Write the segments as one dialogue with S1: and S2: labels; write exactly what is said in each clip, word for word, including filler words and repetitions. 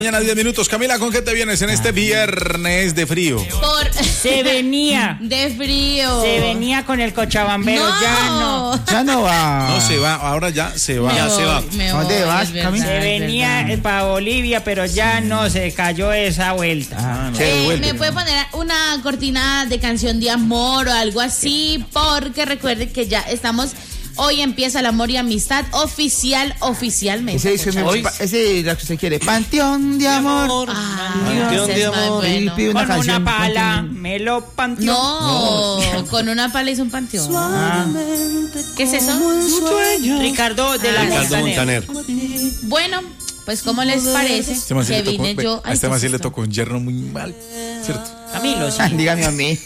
S1: Mañana diez minutos. Camila, ¿con qué te vienes en este viernes de frío?
S2: Por...
S3: Se venía.
S2: De frío.
S3: Se venía con el cochabambero,
S2: no.
S3: ya no.
S4: Ya no va.
S1: No se va, ahora ya se va.
S2: Me
S1: Ya
S2: voy,
S1: se va.
S2: me
S4: ¿Dónde
S2: voy,
S4: vas,
S2: es verdad,
S4: Camila?
S3: Se
S2: es
S3: venía
S2: verdad.
S3: para Bolivia, pero ya no, se cayó esa vuelta.
S4: Ah, no.
S1: Che,
S2: Eh,
S1: vuelve.
S2: ¿Me puede poner una cortina de canción de amor o algo así? Porque recuerde que ya estamos... Hoy empieza el amor y amistad oficial, oficialmente.
S4: Ese es
S2: muchachos.
S4: el, ese es la que usted quiere. Panteón de amor.
S2: Ah,
S1: Panteón
S2: ese
S1: de
S2: es más
S1: amor.
S4: Y
S2: bueno.
S4: pide una
S3: Con
S4: canción.
S3: una pala,
S4: Panteón.
S3: me lo panteó.
S2: No, con una pala hizo un panteón.
S3: Ah,
S2: ¿Qué es eso?
S3: Ricardo de la
S2: Ricardo
S3: Montaner.
S2: Bueno, pues ¿cómo les parece
S1: Este man sí
S2: que
S1: le tocó,
S2: vine
S1: ve,
S2: yo?
S1: a este man sí
S2: ¿qué
S1: le
S2: es esto?
S1: tocó un yerno muy mal, ¿cierto?
S3: Camilo, sí.
S4: Ah, dígame a mí.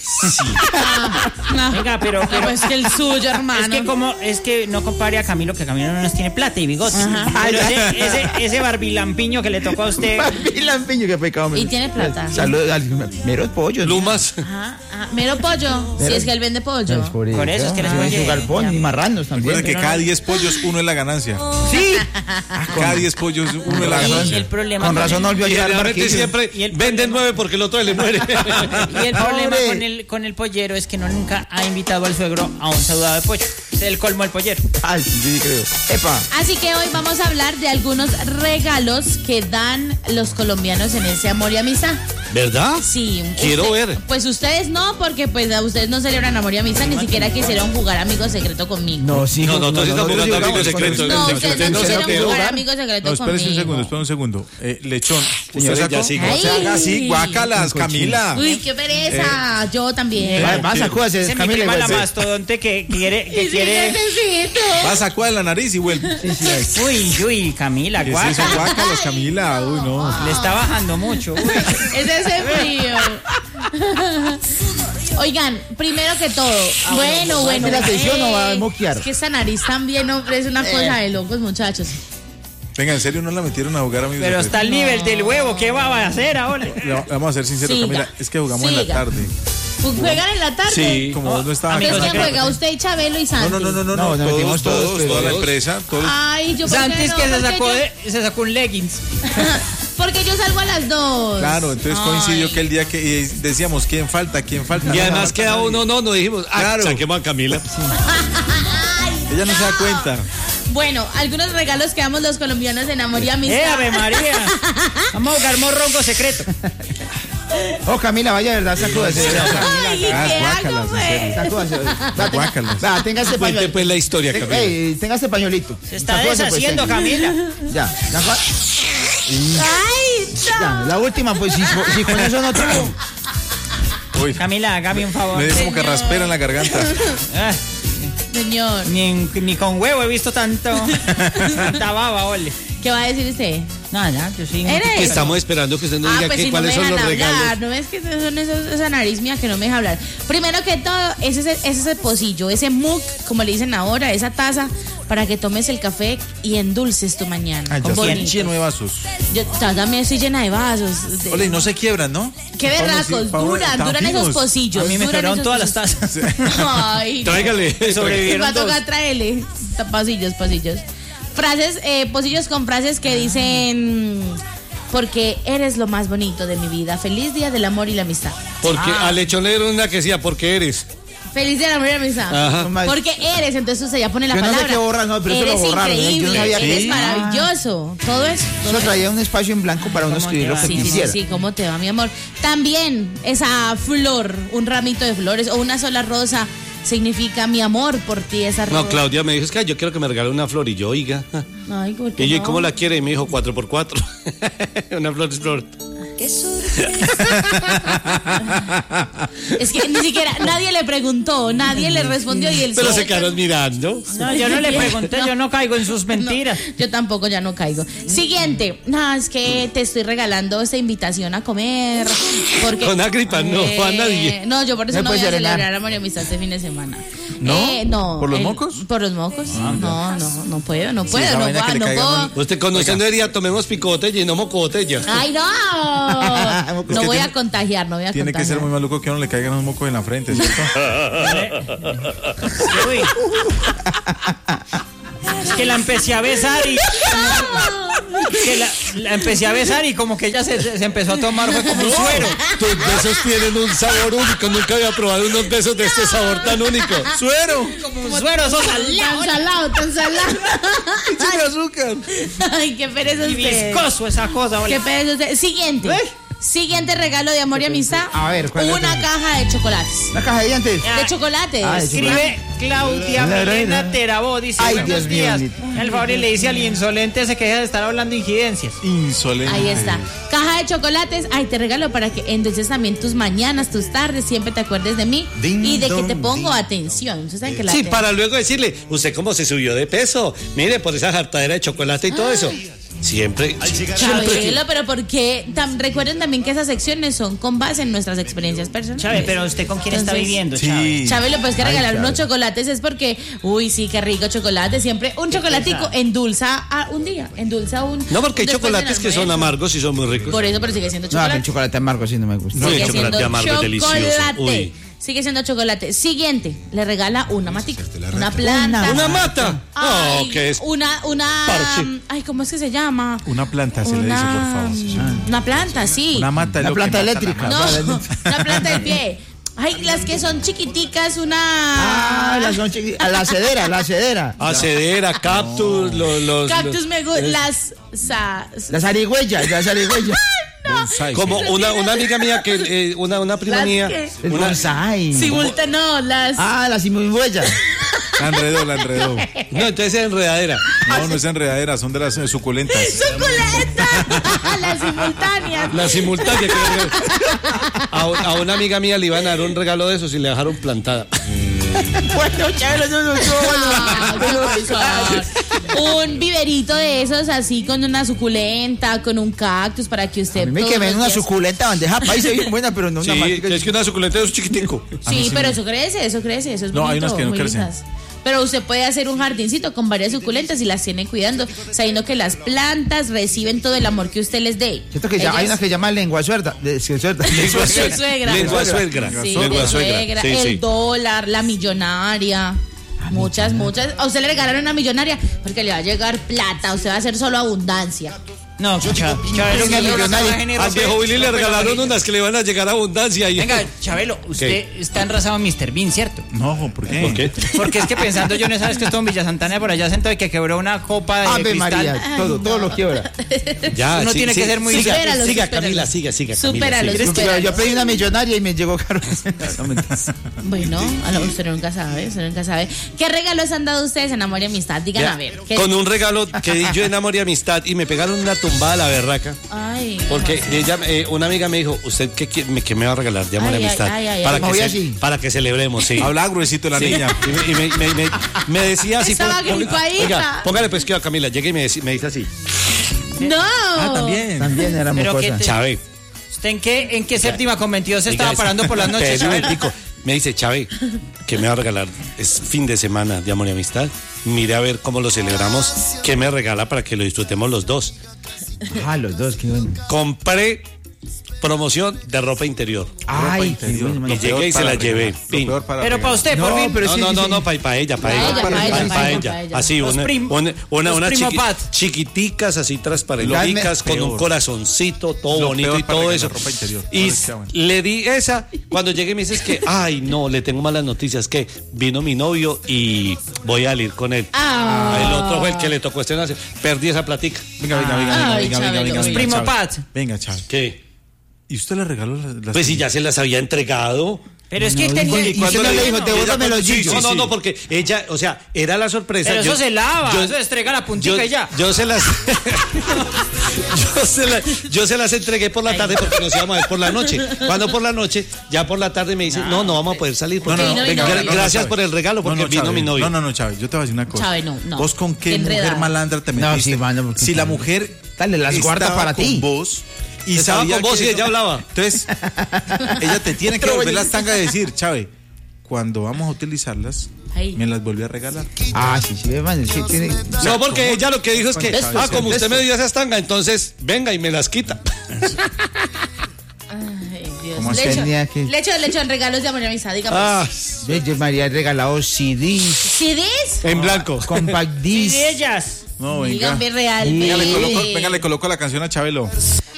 S2: Ah, no.
S3: Venga, pero, pero
S2: Pues que el suyo, hermano.
S3: es que como es que no compare a Camilo, que Camilo no nos tiene plata y bigote.
S2: Ajá.
S3: Pero ese, ese, ese barbilampiño que le tocó a usted.
S4: Papi Lampiño, qué pecado.
S2: Y tiene plata.
S4: Saludos al meros pollos.
S1: Lumas.
S2: Ajá, ajá. Mero pollo, si
S4: Mero-
S2: es que él vende pollo.
S4: Por
S3: Por eso es que les
S4: Ah,
S3: voy a-
S4: su galpón y marranos también.
S1: Recuerden que cada diez pollos uno es la ganancia.
S4: Sí.
S1: Cada diez pollos uno es la
S3: Y
S1: ganancia.
S3: el problema
S4: Con
S3: con
S4: razón no
S3: el-
S4: volvió a
S5: Y
S4: llegar al
S5: generalmente
S4: barquillo.
S5: siempre
S3: Y el
S5: venden nueve porque el otro le muere.
S3: Y el problema
S4: Pobre.
S3: con el, con el pollero es que no nunca ha invitado al suegro a un saludado de pollo. Es el colmo del pollero.
S4: Ay, sí, sí, creo. Epa.
S2: Así que hoy vamos a hablar de algunos regalos que dan los colombianos en ese amor y amistad.
S5: ¿Verdad?
S2: Sí.
S5: Quiero
S2: usted-
S5: ver.
S2: Pues ustedes no, porque pues a ustedes no celebran amor y amistad, ni siquiera quisieron jugar amigo secreto conmigo.
S4: No, sí.
S5: No, nosotros sí estamos jugando
S4: jugamos
S5: Amigo
S4: con
S5: Secreto.
S4: el-
S2: No,
S5: no,
S2: ustedes
S5: usted
S2: no
S5: no se
S2: quisieron
S5: quiere
S2: jugar
S5: jugar.
S2: amigo secreto
S1: No, espérese un
S2: conmigo.
S1: segundo, espera un segundo. Eh, lechón, ¿usted
S5: Señores,
S1: sacó?
S5: ya sí,
S1: No se
S2: Ay.
S1: haga así, guácalas,
S4: Un cochino.
S1: Camila.
S2: Uy, qué pereza. Yo también.
S4: Va, va, sacúdase,
S3: Esa es mi
S4: Camila,
S3: prima la
S4: igual.
S3: mastodonte que quiere, que
S2: Y sí
S3: quiere.
S2: necesito.
S1: Va a sacudir la nariz y vuelve.
S4: Sí, sí, ay.
S3: Uy, uy, Camila,
S1: ¿Qué es eso?
S3: guaca.
S1: Guácalas, Camila. Uy, no.
S3: Le está bajando mucho. Uy.
S2: Es ese frío. Oigan, primero que todo, bueno, bueno.
S4: ¿la atención o va a
S2: eh,
S4: moquear?
S2: Es que esa nariz también, hombre, es una cosa de locos, muchachos.
S1: Venga, en serio, no la metieron a jugar amigos
S3: Pero
S1: secretos.
S3: está al nivel del huevo. ¿Qué va a hacer ahora?
S1: Le- Vamos a ser sinceros,
S2: Siga,
S1: Camila. Es que jugamos en la
S2: siga.
S1: tarde.
S2: ¿Juegan en la tarde?
S5: Sí.
S1: Como vos no estabas
S3: amigos
S2: ¿Entonces
S1: acá.
S2: quién juega? ¿Usted, Chabelo y Santi?
S1: No, no, no, no, no,
S4: No,
S1: no,
S4: nos
S1: todos,
S4: metimos
S1: todos,
S4: todos,
S1: toda la
S4: todos.
S1: empresa, todos.
S2: Ay, yo ¿por qué
S3: Santis
S2: no?
S3: que se
S2: Porque
S3: sacó,
S2: yo-
S3: de, se sacó un leggings.
S2: Porque yo salgo a las dos.
S1: Claro, entonces
S2: Ay.
S1: coincidió que el día que y decíamos, ¿quién falta? ¿Quién falta?
S5: Y
S1: No
S5: además
S1: falta
S5: queda
S1: nadie.
S5: uno, no, no dijimos. Ah,
S1: Claro.
S5: saquemos a Camila.
S1: Ella no se da cuenta.
S2: Bueno, algunos regalos que damos los colombianos en amor y
S3: ¡Eh,
S2: amistad.
S3: Ave María! Vamos a jugar morrongo secreto.
S4: Oh, Camila, vaya, de verdad, sacúdase.
S2: Ay,
S1: Ah,
S2: ¿qué
S1: guácalas,
S2: hago,
S1: en
S2: pues?
S1: serio.
S4: Sacúdase. Va, tenga-
S1: Guácalas.
S4: va, tenga este
S5: Cuente
S4: pañuelito.
S5: pues la historia,
S4: Tenga-
S5: Camila.
S4: ey, tenga este pañuelito.
S3: Se está
S4: Sacúdase, pues,
S3: deshaciendo,
S4: tenga.
S3: Camila.
S4: Ya, ya, va.
S2: Ay,
S4: Ya, la última, pues, si, si con eso no tuvo.
S1: Uy,
S3: Camila, hágame un favor.
S1: me dio como
S2: Señor.
S1: carraspera en la garganta.
S3: Ah,
S2: señor.
S3: ni, en- ni con huevo he visto tanto. Tanta baba, ole.
S2: ¿Qué va a decir usted?
S3: No, ya, yo sí.
S2: ¿Eres?
S5: Que estamos esperando que usted nos
S2: Ah,
S5: diga
S2: pues
S5: que,
S2: si no me
S5: cuáles son
S2: dejan
S5: los
S2: hablar,
S5: regalos.
S2: no ves que son esos, esa nariz mía que no me deja hablar. Primero que todo, ese es, ese es el pocillo, ese mug, como le dicen ahora, esa taza para que tomes el café y endulces tu mañana.
S1: Ay,
S2: con
S1: ya estoy
S2: bonitos.
S1: lleno de vasos.
S2: Yo ta- también estoy llena de vasos. de-
S1: Ole, y no se quiebran, ¿no?
S2: Qué
S1: Pablo,
S2: berracos,
S1: sí, Pablo,
S2: duran,
S1: tan
S2: duran esos
S1: finos.
S2: pocillos.
S3: A mí me
S2: duran
S3: quebraron
S2: esos
S3: todas las
S2: pocillos.
S3: tazas.
S2: Ay, no.
S5: Tráigale.
S2: Me va
S3: Sobrevivieron
S2: a tocar
S3: dos.
S2: traerle pasillos, pasillos. Frases, eh, pocillos con frases que dicen, porque eres lo más bonito de mi vida. Feliz día del amor y la amistad.
S5: Porque
S2: Ah.
S5: al lechonero una que decía, porque eres.
S2: Feliz día del amor y la amistad.
S5: Ajá.
S2: Porque eres, entonces usted ya pone la
S4: Yo no sé
S2: palabra.
S4: qué borrar, no, pero eso
S2: eres
S4: lo borraron, ¿eh? Yo no
S2: increíble,
S4: sabía que-
S2: eres
S4: Sí.
S2: maravilloso. Todo eso. todo
S4: Solo
S2: eso.
S4: traía un espacio en blanco para uno
S3: ¿Cómo
S4: escribir
S3: te
S4: lo
S3: va?
S4: que
S2: Sí, sí, sí,
S4: quisiera.
S2: sí, ¿cómo te va, mi amor? También esa flor, un ramito de flores o una sola rosa significa mi amor por ti, esa rosa.
S5: No, Claudia me dijo, es que yo quiero que me regale una flor. Y yo, oiga.
S2: Ay, ¿por qué
S5: Y yo, ¿y
S2: no?
S5: cómo la quiere? Y me dijo, cuatro por cuatro. Una flor es flor.
S2: Es que ni siquiera nadie le preguntó, nadie le respondió y él
S5: Pero
S2: sí.
S5: se quedaron mirando.
S3: No, yo no le pregunté, yo no caigo en sus mentiras.
S2: No, yo tampoco ya no caigo. Siguiente, no, es que te estoy regalando esta invitación a comer. Porque,
S5: Con Agripa, no, a nadie.
S2: No, yo por eso
S4: Me
S2: no voy a
S4: puedes serenar.
S2: celebrar amor y amistad este fin de semana.
S1: ¿No?
S2: Eh, no.
S1: ¿Por los
S2: el-
S1: mocos?
S2: Por los mocos. no, no, no puedo, no puedo,
S1: esa
S2: no,
S1: vaina
S2: va-
S1: que le
S2: no
S1: caiga
S2: puedo.
S1: mal.
S5: Usted conociendo diría, tomemos picotella y no mocotella.
S2: Ay, no.
S1: Es
S2: No
S1: que
S2: voy a
S1: tiene-
S2: contagiar, no voy a
S1: Tiene que
S2: contagiar.
S1: ser muy maluco que a uno le caigan unos mocos en la frente, ¿cierto?
S3: Uy. Es que la empecé a besar y. que la, la empecé a besar y como que ella se, se empezó a tomar, fue como un suero.
S5: Tus besos tienen un sabor único. Nunca había probado unos besos de este sabor tan único.
S1: ¡Suero!
S3: Como un suero, eso salado.
S2: Tan salado, tan salado.
S1: ¡Sin azúcar!
S2: Ay, qué pereza
S3: Y
S2: usted.
S3: viscoso esa cosa,
S2: Qué
S3: boludo.
S2: pereza usted. Siguiente. Siguiente regalo de amor y amistad.
S4: A ver, ¿cuál es
S2: Una
S4: el-
S2: caja de chocolates.
S4: Una caja de dientes.
S2: De chocolates.
S4: Ah, de
S3: Escribe Claudia
S4: La, la, la,
S3: Milena
S4: la.
S3: Terabó, dice,
S4: Ay,
S3: buenos
S4: Dios mío,
S3: días.
S4: bendito.
S3: El favor y le dice al insolente ese que deja de estar hablando injidencias.
S1: Insolente.
S2: Ahí está. Caja de chocolates. Ay, te regalo para que endulces también tus mañanas, tus tardes, siempre te acuerdes de mí
S4: Ding
S2: y de que te
S4: dong,
S2: pongo
S4: ding
S2: atención. ¿Ustedes saben que la
S5: Sí,
S2: te-
S5: para luego decirle, ¿usted cómo se subió de peso? Mire, por esa jartadera de chocolate y todo eso. Siempre.
S2: Chabelo, pero porque tam- recuerden también que esas secciones son con base en nuestras experiencias personales.
S3: Chávez, pero ¿usted con quién está
S2: Entonces-
S3: viviendo, Chávez?
S1: Sí.
S2: Chabelo, pues que
S4: Ay,
S2: regalar
S4: Chávez.
S2: unos chocolates es porque, uy, sí, qué rico chocolate. Siempre un chocolatico
S3: cosa.
S2: endulza a un día, endulza un.
S5: No, porque hay
S2: después del
S5: chocolates que son
S2: almuerzo.
S5: amargos y son muy ricos.
S2: Por eso, pero sigue siendo
S4: No, que el
S2: chocolate.
S4: chocolate amargo sí no me gusta.
S5: No,
S2: Sigue
S5: el chocolate
S2: siendo
S5: amargo es delicioso.
S2: chocolate.
S5: Uy.
S2: Sigue siendo chocolate. Siguiente, le regala una matica, una planta.
S5: ¿Una mata?
S2: Ay,
S5: No, ¿qué es?
S2: Una, una.
S5: Parche.
S2: Ay, ¿cómo es que se llama?
S1: Una planta se le dice, por favor.
S2: Una planta, sí.
S1: Una mata es
S4: Una
S1: lo que
S4: planta
S1: mata la
S4: eléctrica.
S1: mata.
S2: No, una planta del pie. Ay, las que son chiquiticas, una.
S4: Ah, la, son chiqui- a la cedera, la cedera.
S5: Acedera, cactus, los, los-
S2: Cactus
S5: los-
S2: me gustan. Las. sa-
S4: Las zarigüeyas, las zarigüeyas.
S1: Bonsai,
S5: Como
S1: sí.
S5: una, una amiga mía que eh, una, una prima
S2: ¿Las
S5: mía.
S2: qué?
S4: El
S5: Una,
S4: bonsai.
S2: Simulta, no, las.
S4: Ah, las simulhuellas.
S1: La enredó, la enredó.
S5: no, entonces es enredadera.
S1: No, no es enredadera, son de las eh, suculentas.
S2: ¡Suculenta! Las simultáneas.
S5: La simultánea. que- a, a una amiga mía le iban a dar un regalo de esos y le dejaron plantada.
S4: Bueno, Chabelo, no, no, no,
S2: Ah, profesor. Un viverito de esos así con una suculenta, con un cactus para que usted.
S4: A mí me
S2: todos
S4: quemé en
S2: los
S4: una
S2: días-
S4: suculenta bandeja paisa bien buena, pero no
S5: Sí,
S4: una matica.
S5: es que una suculenta es chiquitico.
S2: Sí, pero eso crece, eso crece, eso es
S1: No,
S2: bonito.
S1: hay unas que no
S2: muy
S1: crecen.
S2: lindas. Pero usted puede hacer un jardincito con varias suculentas y las tiene cuidando, sabiendo que las plantas reciben todo el amor que usted les dé.
S4: Siento que ya, hay
S2: Ellas-
S4: una que se llama lengua suelta. De, sí, suelta.
S5: Lengua
S2: De
S5: suegra.
S2: suegra.
S5: Lengua suegra.
S2: Sí,
S5: Lengua
S2: de
S5: suegra.
S2: suegra,
S5: Sí,
S2: el
S5: sí.
S2: dólar, la millonaria. Muchas, muchas. A usted le regalaron una millonaria porque le va a llegar plata, usted va a hacer solo abundancia.
S3: No, Chávez, Chabelo,
S4: Una
S3: sí,
S4: millonaria.
S3: trabaja en
S5: Al
S3: R P.
S5: viejo Willy le regalaron unas que le van a llegar a abundancia. Y...
S3: Venga, Chabelo, usted está enrasado en mister Bean, ¿cierto?
S1: No, ¿por qué?
S5: ¿Por qué?
S3: Porque es que pensando yo, no sabes que estuvo en Villa Santana por allá sentado y que quebró una copa de
S4: Ave
S3: cristal.
S4: María, todo, todo lo quiebra.
S5: Ya,
S3: Uno
S5: sí,
S3: tiene
S5: sí,
S3: que ser muy-
S5: Siga,
S2: Supéralo,
S5: siga
S2: supéralo.
S5: Camila, siga, siga. Camila,
S2: Supéralo,
S5: siga.
S4: Pero
S2: supéralo.
S4: yo pedí una millonaria y me llegó caro. No, mentiras.
S2: Bueno, a lo usted nunca sabe, usted nunca sabe. ¿Qué regalos han dado ustedes en amor y amistad? Digan
S5: Ya,
S2: a ver. ¿qué-
S5: con un regalo que di yo en amor y amistad y me pegaron una tumbada a la berraca.
S2: Ay.
S5: Porque ella, eh, una amiga me dijo, ¿usted qué, qui- me, qué me va a regalar de amor y
S2: Ay, ay,
S5: amistad?
S2: ay, ay,
S5: para,
S2: ay.
S5: que
S4: Voy
S5: ce-
S4: así.
S5: para que celebremos, sí.
S1: Habla gruesito la
S5: Sí.
S1: niña.
S5: Y, me, y me- me- me- me decía así.
S2: Estaba
S5: pon- pon-
S2: gripadita.
S5: Oiga, póngale pues que a Camila, llegue y me, dice- me dice así.
S2: No.
S1: Ah, también.
S4: También era
S3: Pero
S4: mucosa.
S3: que te-
S5: Chávez.
S3: ¿Usted en qué, en qué séptima con veintidós se
S5: Oiga,
S3: estaba
S5: es-
S3: parando por las noches,
S5: Espere un
S3: Chabelo?
S5: momentico. Me dice, Chávez, ¿qué me va a regalar? Es fin de semana de amor y amistad. Mire a ver cómo lo celebramos. ¿Qué me regala para que lo disfrutemos los dos?
S4: Ah, los dos, qué bueno.
S5: Compré promoción de ropa interior.
S4: Ay, qué
S1: Interior.
S4: bueno.
S5: Y
S1: Lo peor
S5: llegué y se
S1: para
S5: la llevé.
S1: regalar, lo
S5: Pin.
S1: peor para
S3: Pero para
S1: regalar.
S3: usted,
S4: No,
S3: por fin.
S4: pero
S5: No,
S4: sí,
S5: no,
S4: sí,
S5: no,
S4: sí.
S5: no, para ella, para ella.
S2: Para ella, para ella,
S5: Pa-
S2: para
S5: pa'
S2: ella,
S5: ella.
S2: para ella.
S5: Así,
S3: Los
S5: una,
S3: prim-
S5: una, una,
S3: los
S5: una
S3: primo
S5: chiqui-
S3: pat.
S5: chiquiticas así transparenticas con
S1: peor.
S5: un corazoncito, todo
S1: Lo
S5: bonito
S1: peor
S5: y
S1: para
S5: todo
S1: regalar
S5: eso.
S1: ropa interior.
S5: Y
S1: No les queda bueno.
S5: le di esa. Cuando llegué me dices que, ay, no, le tengo malas noticias, que vino mi novio y voy a salir con él.
S2: Ah.
S5: El otro fue el que le tocó estrenarse. Perdí esa platica.
S1: Venga, venga, venga, venga,
S2: Ay,
S1: venga, venga,
S2: Chabelo.
S1: venga,
S2: Los
S1: venga,
S3: primo
S1: Chávez.
S3: Pat.
S1: Venga, Chávez.
S5: ¿Qué?
S1: ¿Y usted le regaló las, las
S5: Pues si ya se las había entregado.
S3: Pero es que él
S4: No,
S3: tenía...
S4: y- y usted no le dijo, te
S5: Ella
S4: bótame los
S5: cuando- sí,
S4: gillos.
S5: No, no, no, porque ella, o sea, era la sorpresa.
S3: Pero
S5: Yo-
S3: eso se lava,
S5: yo-
S3: eso estrega la puntica
S5: yo,
S3: y ya.
S5: yo se las yo, se la- yo se las entregué por la tarde porque nos íbamos a ver por la noche. Cuando por la noche, ya por la tarde me dicen, no, no vamos a poder salir porque
S1: No, no, no,
S2: Vino,
S1: venga,
S2: vino,
S5: gra-
S2: vino.
S5: gracias
S1: Chávez.
S5: por el regalo porque
S1: No, no,
S5: vino
S1: Chávez.
S5: mi novio.
S1: No, no, no, Chávez, yo te voy a decir una cosa.
S2: Chávez, no, no.
S1: ¿Vos con qué
S2: Qué
S1: mujer
S2: enredado.
S1: malandra te
S4: No,
S1: metiste?
S4: sí, mano, porque-
S1: si la mujer
S4: Dale, las guarda
S1: estaba
S4: para
S1: con
S4: ti.
S1: vos y
S5: Estaba
S1: sabía
S5: con vos
S1: que
S5: y
S1: eso-
S5: ella hablaba.
S1: Entonces, ella te tiene que volver las tangas y decir, Chávez, cuando vamos a utilizarlas,
S2: Ay.
S1: me las vuelve a regalar.
S4: Ah, sí, sí, man, sí tiene.
S5: No, porque ella lo que dijo es que,
S1: Bueno,
S5: ah, como usted
S1: esto.
S5: me dio esas tangas, entonces venga y me las quita.
S2: Ay, Dios.
S1: ¿Cómo así?
S2: Lecho,
S4: Tenía que-
S2: lecho, lecho en regalos de amor y amistad, dígame.
S5: Ah,
S4: Yo, yo María he regalado C Ds,
S2: ¿C Ds?
S5: en blanco.
S4: compact
S3: Y
S4: disc,
S3: de ellas.
S1: No, venga.
S2: Dígame real.
S1: Venga, le
S2: ve.
S1: coloco, venga, le coloco la canción a Chabelo.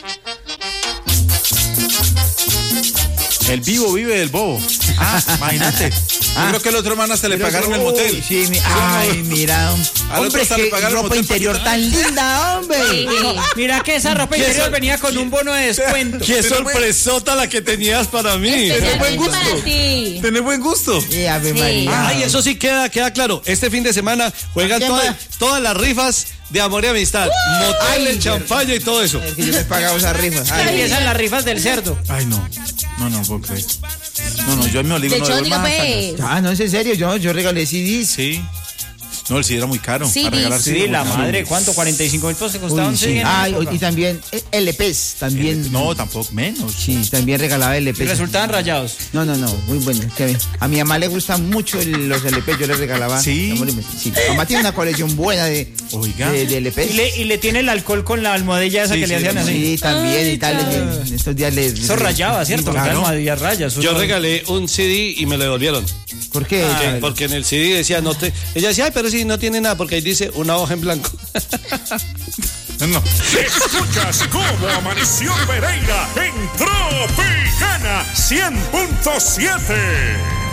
S1: El vivo vive del bobo. Ah, imagínate. Yo creo que el otro hermano hasta le
S4: Pero
S1: pagaron
S4: no,
S1: el motel.
S4: Sí, mi- ay, mira.
S1: Al otro
S4: Hombre,
S1: hasta le
S4: qué
S1: pagaron el
S4: ropa
S1: motel
S4: interior
S1: para-
S4: tan linda, hombre.
S3: Mira que esa ropa interior venía con un bono de descuento.
S5: Qué sorpresota la que tenías para mí.
S2: Especialmente para ti.
S1: Tenés buen gusto.
S4: Sí, Ave
S2: Sí.
S4: María.
S5: Ay, eso sí queda, queda claro. Este fin de semana juegan
S4: ¿Quién
S5: toda-
S4: va?
S5: todas las rifas de amor y amistad. Moteles,
S4: Ay,
S5: champaña y todo eso.
S4: Es que yo me he pagado esa rifa. Ay,
S3: Empiezan las rifas del cerdo.
S1: Ay, no. No, no, puedo creer. No, no, yo me obligo
S2: De
S1: no
S2: hecho,
S1: devolver
S2: diga,
S1: más
S2: pues.
S1: tangas.
S4: Ah, no, es en serio, yo, yo regalé C Ds.
S1: Sí. No, el C D era muy caro.
S2: Sí,
S1: a regalar
S2: sí,
S1: C D
S3: Sí, la
S1: muy caro.
S3: madre, ¿cuánto? cuarenta y cinco mil pesos costaba
S4: Uy,
S3: un
S4: sí.
S3: C D en esa
S4: Ay,
S3: época.
S4: y también eh, L Ps, también.
S1: No, tampoco, menos.
S4: Sí, también regalaba L
S3: Y
S4: Ps.
S3: resultaban rayados.
S4: No, no, no, muy bueno. que A mi mamá le gustan mucho el- los L Ps, yo le regalaba.
S1: ¿Sí?
S4: Sí. Mamá tiene una colección buena de,
S1: Oiga.
S4: de, de L
S3: Y
S4: Ps.
S3: le, y le tiene el alcohol con la almohadilla esa
S1: Sí,
S3: que le
S1: sí,
S3: hacían así.
S4: Sí, también
S2: Ay,
S4: y tal.
S2: claro.
S4: En estos días le.
S3: Eso rayaba, ¿cierto? Porque
S1: Claro.
S3: era almohadilla rayas.
S5: Yo
S3: uno-
S5: regalé un C D y me lo devolvieron.
S4: ¿Por qué?
S5: Porque,
S4: Chabelo?
S5: porque en el C D decía, no te. Ella decía, ay, pero sí, no tiene nada, porque ahí dice una hoja en blanco.
S1: No.
S6: Escuchas cómo amaneció Pereira en Tropicana cien punto siete.